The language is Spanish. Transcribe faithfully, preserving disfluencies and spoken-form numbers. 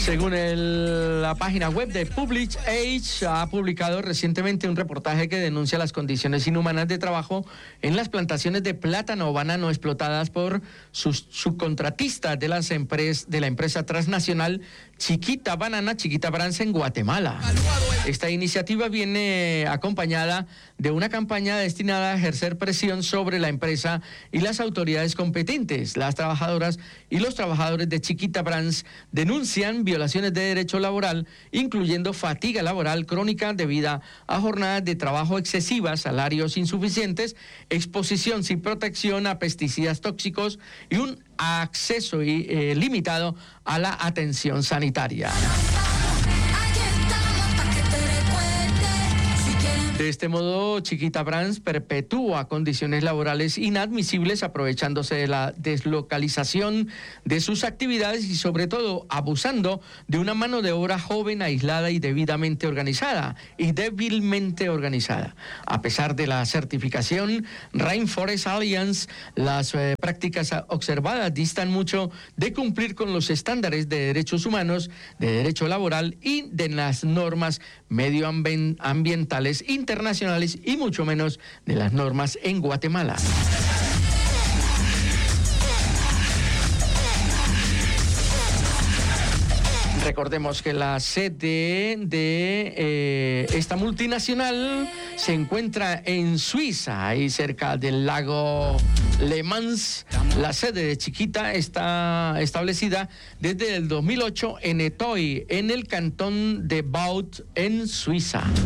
Según el, la página web de Public Age, ha publicado recientemente un reportaje que denuncia las condiciones inhumanas de trabajo en las plantaciones de plátano o banano explotadas por sus subcontratistas de, las empres, de la empresa transnacional Chiquita Banana, Chiquita Brands en Guatemala. Esta iniciativa viene acompañada de una campaña destinada a ejercer presión sobre la empresa y las autoridades competentes. Las trabajadoras y los trabajadores de Chiquita Brands denuncian violaciones de derecho laboral, incluyendo fatiga laboral crónica debida a jornadas de trabajo excesivas, salarios insuficientes, exposición sin protección a pesticidas tóxicos y un acceso eh, limitado a la atención sanitaria. De este modo, Chiquita Brands perpetúa condiciones laborales inadmisibles, aprovechándose de la deslocalización de sus actividades y, sobre todo, abusando de una mano de obra joven, aislada y debidamente organizada, y débilmente organizada. A pesar de la certificación Rainforest Alliance, las eh, prácticas observadas distan mucho de cumplir con los estándares de derechos humanos, de derecho laboral y de las normas medioambientales internacionales y mucho menos de las normas en Guatemala. Recordemos que la sede de eh, esta multinacional se encuentra en Suiza, ahí cerca del lago Le Mans. La sede de Chiquita está establecida desde el dos mil ocho en Étoile, en el cantón de Vaud, en Suiza.